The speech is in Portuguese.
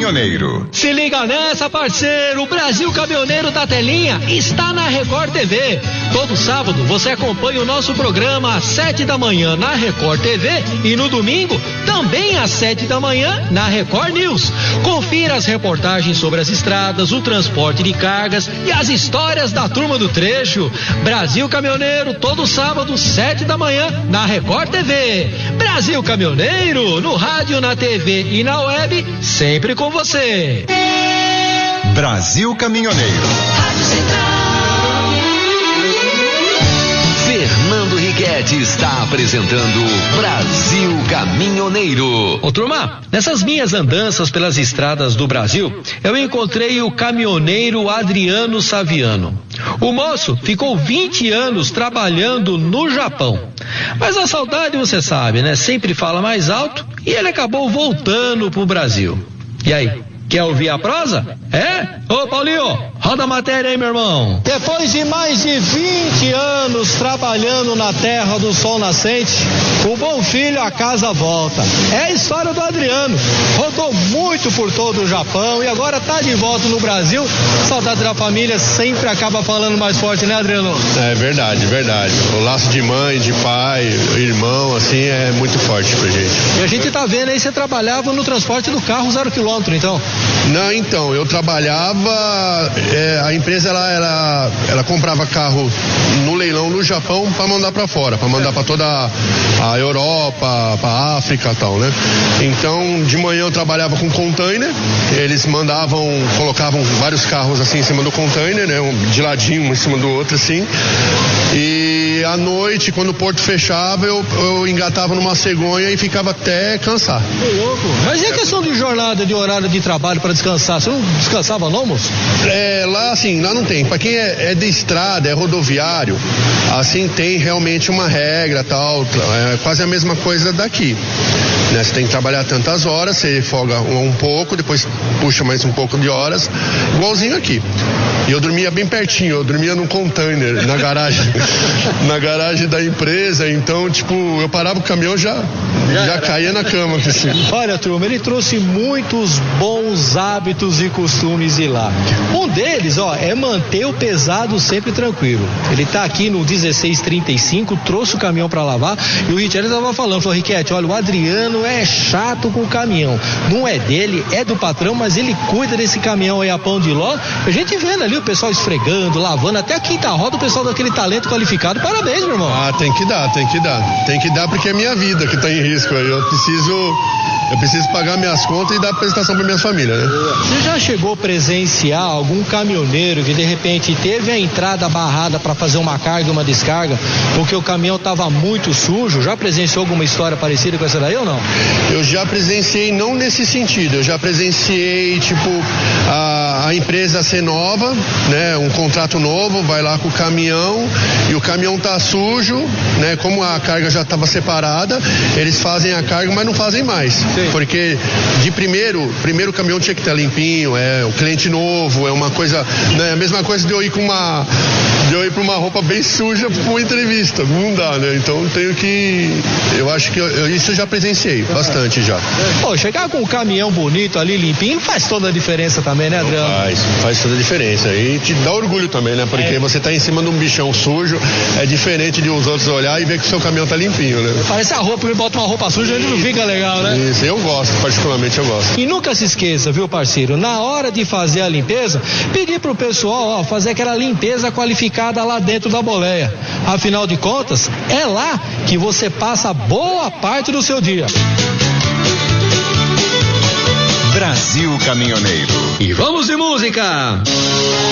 Caminhoneiro. Se liga nessa, parceiro, o Brasil Caminhoneiro da Telinha está na Record TV. Todo sábado você acompanha o nosso programa às 7 da manhã na Record TV e no domingo também às 7 da manhã na Record News. Confira as reportagens sobre as estradas, o transporte de cargas e as histórias da turma do trecho. Brasil Caminhoneiro, todo sábado, 7 da manhã na Record TV. Brasil Caminhoneiro, no rádio, na TV e na web, sempre com você. Brasil Caminhoneiro. Rádio Central. Fernando Riquetti está apresentando Brasil Caminhoneiro. Ô turma, nessas minhas andanças pelas estradas do Brasil, eu encontrei o caminhoneiro Adriano Saviano. O moço ficou 20 anos trabalhando no Japão. Mas a saudade, você sabe, né? Sempre fala mais alto e ele acabou voltando pro Brasil. E aí? Quer ouvir a prosa? É? Ô Paulinho, roda a matéria aí, meu irmão. Depois de mais de 20 anos trabalhando na terra do sol nascente, o bom filho a casa volta. É a história do Adriano. Rodou muito por todo o Japão e agora tá de volta no Brasil. Saudade da família sempre acaba falando mais forte, né, Adriano? É verdade, verdade. O laço de mãe, de pai, irmão, assim, é muito forte pra gente. E a gente tá vendo aí, você trabalhava no transporte do carro 0 km, então? Não, então, eu trabalhava, a empresa ela comprava carro no leilão no Japão para mandar para fora, para mandar para toda a Europa, para África e tal, né? Então, de manhã eu trabalhava com container, eles colocavam vários carros assim em cima do container, né? De ladinho, um em cima do outro assim, e à noite, quando o porto fechava, eu engatava numa cegonha e ficava até cansar. Que louco! Mas e a questão de jornada, de horário de trabalho para descansar? Você não descansava não, moço? Lá não tem. Para quem é de estrada, é rodoviário, assim tem realmente uma regra tal, é quase a mesma coisa daqui. Né? Você tem que trabalhar tantas horas, você folga um pouco, depois puxa mais um pouco de horas, igualzinho aqui. E eu dormia bem pertinho, eu dormia num container, na garagem da empresa, então, tipo, eu parava o caminhão já caía na cama. Assim. Olha, turma, ele trouxe muitos bons hábitos e costumes de lá. Um deles, é manter o pesado sempre tranquilo. Ele tá aqui no 1635, trouxe o caminhão para lavar, e o Richard tava falou, Riquetti, olha, o Adriano é chato com o caminhão. Não é dele, é do patrão, mas ele cuida desse caminhão aí a pão de ló. A gente vendo ali o pessoal esfregando, lavando, até a quinta roda, o pessoal daquele talento qualificado. Parabéns, meu irmão. Ah, tem que dar porque é minha vida que tá em risco aí. Eu preciso pagar minhas contas e dar prestação para minha família, né? Você já chegou a presenciar algum caminhoneiro que de repente teve a entrada barrada para fazer uma carga e uma descarga porque o caminhão estava muito sujo? Já presenciou alguma história parecida com essa daí ou não? Eu já presenciei, não nesse sentido, eu já presenciei tipo a empresa ser nova, né? Um contrato novo, vai lá com o caminhão e o caminhão tá sujo, né? Como a carga já estava separada, eles fazem a carga, mas não fazem mais. Sim. Porque de primeiro o caminhão tinha que estar limpinho, o cliente novo, é uma coisa, né? A mesma coisa de eu ir para uma roupa bem suja para uma entrevista, não dá, né? Então eu acho que isso eu já presenciei bastante já. Pô, chegar com um caminhão bonito ali, limpinho, faz toda a diferença também, né, Adriano? Faz toda a diferença. E te dá orgulho também, né? Porque você tá em cima de um bichão sujo, é diferente de os outros olhar e ver que o seu caminhão tá limpinho, né? Parece a roupa, que bota uma roupa suja, a gente não fica legal, né? Isso, eu gosto, particularmente eu gosto. E nunca se esqueça, viu, parceiro? Na hora de fazer a limpeza, pedir pro pessoal, fazer aquela limpeza qualificada lá dentro da boleia. Afinal de contas, é lá que você passa boa parte do seu dia. Brasil Caminhoneiro. E vamos de música!